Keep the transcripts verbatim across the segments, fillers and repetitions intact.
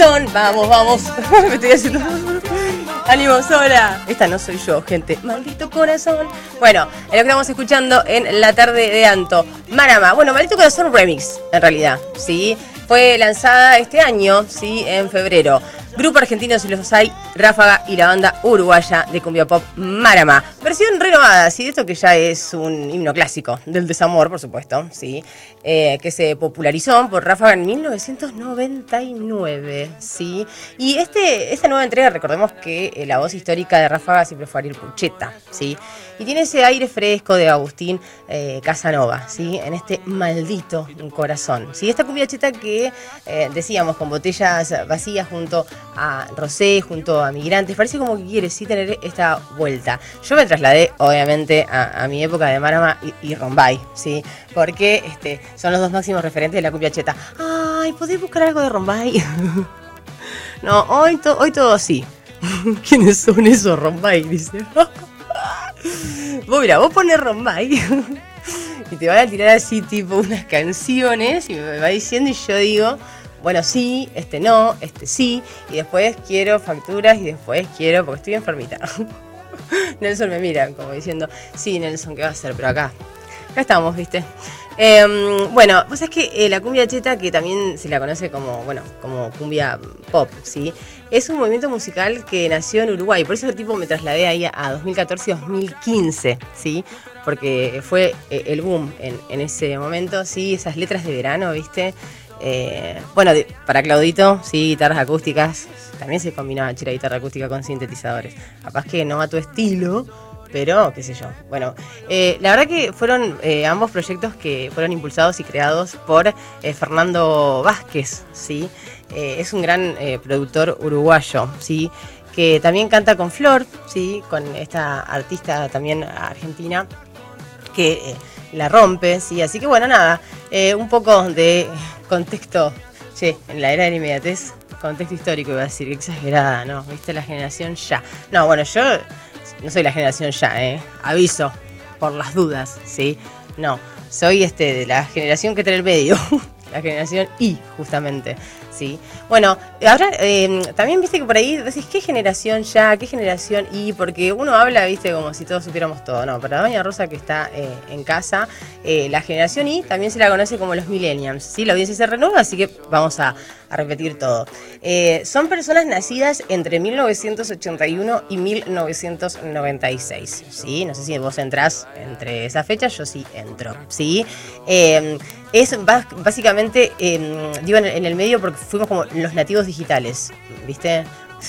corazón. Vamos, vamos. Me estoy haciendo... ánimo sola. Esta no soy yo, gente. Maldito corazón. Bueno, es lo que estamos escuchando en la tarde de Anto. Marama. Bueno, Maldito Corazón Remix, en realidad, ¿sí? Fue lanzada este año, ¿sí? En febrero. Grupo argentino, si los hay, Ráfaga y la banda uruguaya de cumbia pop Marama. Versión renovada, ¿sí? Esto que ya es un himno clásico del desamor, por supuesto, ¿sí? Eh, que se popularizó por Ráfaga en mil novecientos noventa y nueve, ¿sí? Y este, esta nueva entrega, recordemos que eh, la voz histórica de Ráfaga siempre fue Ariel Pucheta, ¿sí? Y tiene ese aire fresco de Agustín eh, Casanova, ¿sí? En este maldito corazón, ¿sí? Esta cumbia cheta que eh, decíamos con botellas vacías junto a Rosé, junto a Migrantes, parece como que quiere sí tener esta vuelta. Yo me trasladé obviamente a, a mi época de Marama y, y Rombay, ¿sí? Porque este, son los dos máximos referentes de la cumbia cheta. Ay, ¿podés buscar algo de Rombay? No, hoy, to, hoy todo sí. ¿Quiénes son esos Rombay? Dice. Vos mira, vos ponés Rombay y te van a tirar así tipo unas canciones y me va diciendo y yo digo, bueno, sí, este no, este sí, y después quiero facturas y después quiero, porque estoy enfermita. Nelson me mira como diciendo, sí, Nelson, ¿qué va a hacer? Pero acá, acá estamos, ¿viste? Eh, bueno, pues es que eh, la cumbia cheta, que también se la conoce como, bueno, como cumbia pop, ¿sí? Es un movimiento musical que nació en Uruguay, por eso tipo me trasladé ahí a dos mil catorce y dos mil quince, ¿sí? Porque fue eh, el boom en, en ese momento, ¿sí? Esas letras de verano, ¿viste? Eh, bueno, de, para Claudito, sí, guitarras acústicas, también se combinaba la guitarra acústica con sintetizadores. Capaz que no a tu estilo, pero qué sé yo. Bueno, eh, la verdad que fueron eh, ambos proyectos que fueron impulsados y creados por eh, Fernando Vázquez, ¿sí? Eh, es un gran eh, productor uruguayo, ¿sí? Que también canta con Flor, ¿sí? Con esta artista también argentina que eh, la rompe, ¿sí? Así que bueno, nada, eh, un poco de contexto, che, en la era de la inmediatez, contexto histórico iba a decir, exagerada, ¿no? ¿Viste? La generación ya. No, bueno, yo no soy la generación ya, ¿eh? Aviso, por las dudas, ¿sí? No, soy este de la generación que trae el medio, la generación Y, justamente, ¿sí? Bueno, ahora eh, también viste que por ahí decís, ¿qué generación ya? ¿Qué generación Y? Porque uno habla, viste, como si todos supiéramos todo. No, para doña Rosa que está eh, en casa, eh, la generación Y también se la conoce como los millennials, ¿sí? La audiencia se renueva, así que vamos a, a repetir todo. Eh, son personas nacidas entre mil novecientos ochenta y uno y mil novecientos noventa y seis, ¿sí? No sé si vos entrás entre esas fechas, yo sí entro, ¿sí? Eh, es básicamente, eh, digo en el, en el medio porque fuimos como los nativos digitales, ¿viste?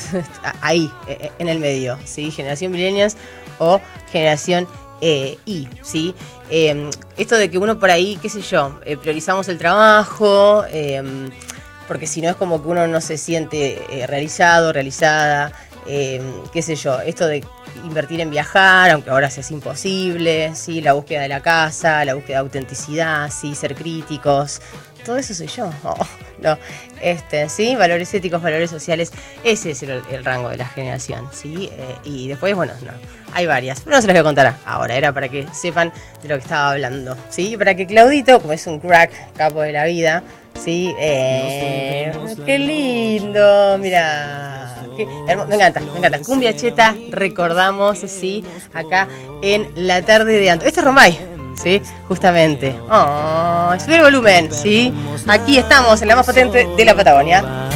Ahí, en el medio, ¿sí? Generación millennials o generación eh, Y, ¿sí? Eh, esto de que uno por ahí, qué sé yo, eh, priorizamos el trabajo, eh, porque si no es como que uno no se siente eh, realizado, realizada, eh, qué sé yo, esto de invertir en viajar, aunque ahora sea imposible, ¿sí? La búsqueda de la casa, la búsqueda de autenticidad, ¿sí? Ser críticos, todo eso soy yo. Oh, no, este, ¿sí? Valores éticos, valores sociales, ese es el, el rango de la generación, ¿sí? Eh, y después, bueno, no, hay varias, pero no se las voy a contar ahora, era para que sepan de lo que estaba hablando, ¿sí? Para que Claudito, como es un crack, capo de la vida, ¿sí? Eh, ¡qué lindo! Mira. Me encanta, me encanta. Cumbia cheta, recordamos, sí, acá en la tarde de Anto. Esto es Rombay, sí, justamente. Oh, sube el volumen, sí. Aquí estamos en la más potente de la Patagonia.